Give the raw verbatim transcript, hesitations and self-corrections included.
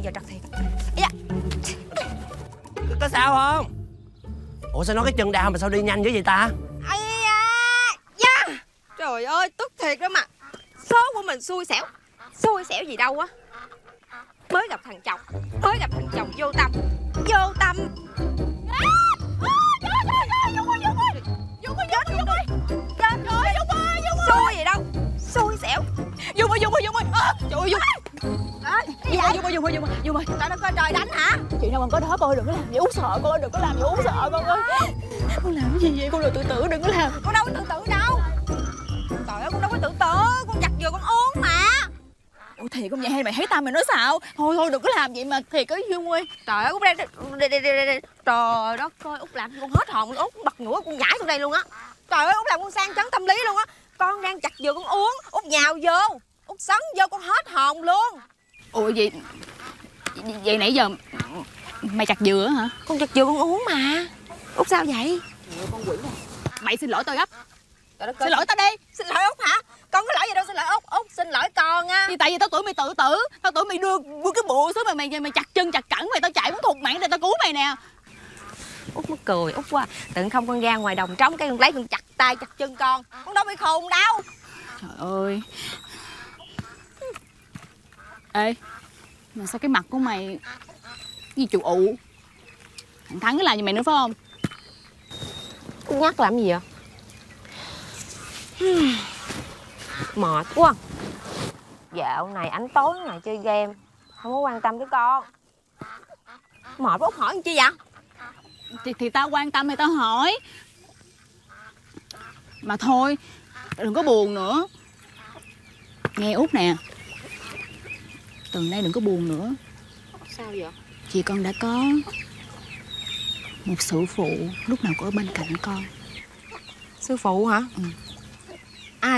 giờ trật thiệt. Dạ. Có, có sao không? Ủa sao nó cái chân đau mà sao đi nhanh dữ vậy ta? Ây da, da. Trời ơi, tức thiệt đó mà. Số của mình xui xẻo. Xui xẻo gì đâu á. Mới gặp thằng chồng, mới gặp thằng chồng vô tâm. Vô tâm. À, à, trời ơi, trời ơi, Dung ơi, Dung ơi. Dung ơi, Dung ơi. Chết rồi, Dung ơi, Dung ơi. Xui gì đâu, xui xẻo. Dung ơi, Dung ơi, Dung ơi. À, trời ơi, Dung. À, Dung ơi, Dung ơi, Dung ơi, Dung ơi, Dung ơi. trời đất ơi, trời đánh hả? Chuyện nào mà có đó, con ơi, đừng có làm vậy, Út sợ con ơi, đừng có làm vậy, Út sợ con ơi. Con làm cái gì vậy, con đừng tự tử, đừng có làm. Con đâu có tự tử đâu. Trời ơi, con đâu có tự tử, con giặt vừa con uống mà. Ủa thiệt không vậy hay mày thấy tao mày nói sao? Thôi thôi đừng có làm vậy mà thiệt á Dung ơi. Trời ơi, Út đây, đây, đây, đây, đây. Trời đất ơi, Út làm con hết hồn, Út bật ngửa con nhảy xuống đây luôn á. Trời ơi, Út làm con sang chấn tâm lý luôn á. Con đang chặt dừa con uống, Út nhào vô, Út sấn vô con hết hồn luôn. Ủa vậy vậy nãy giờ mày chặt dừa hả? Con chặt dừa con uống mà. Út sao vậy? Con quỷ này. Mày xin lỗi tao gấp. Trời đất ơi. Xin lỗi tao đi. Xin lỗi Út hả? Con có lỗi gì đâu xin lỗi Út. Út xin lỗi con á. Vì tại vì tao tưởng mày tự tử, tao tưởng mày đưa, đưa cái bộ xuống mày mày mày chặt chân chặt cẳng mày, tao chạy muốn thục mạng để tao cứu mày nè. Út mắc cười Út quá. Tự không con ra ngoài đồng trống cái con lấy con chặt tay chặt chân con. Con đâu bị khùng đâu. Trời ơi. Ê, mà sao cái mặt của mày gì chù ụ? Thằng Thắng cái làm gì mày nữa phải không? Con nhắc làm gì vậy? Mệt quá. Dạo này ảnh tối ngày chơi game, không có quan tâm tới con. Mệt quá. Út hỏi làm chi vậy? Thì, thì tao quan tâm thì tao hỏi. Mà thôi, đừng có buồn nữa. Nghe Út nè, từ nay đừng có buồn nữa. Sao vậy? Chị con đã có một sư phụ lúc nào cũng ở bên cạnh con. Sư phụ hả? Ừ.